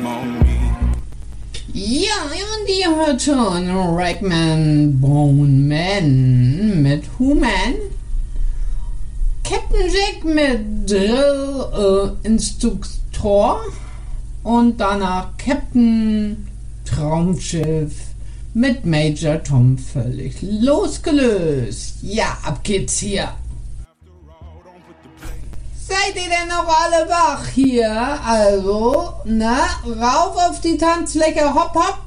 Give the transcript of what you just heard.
Ja, und ihr hört schon Ragman Bone Man mit Human, Captain Jack mit Drill Instruktor und danach Captain Traumschiff mit Major Tom völlig losgelöst. Ja, ab geht's hier. Seid ihr denn noch alle wach hier? Also, rauf auf die Tanzfläche, hopp, hopp.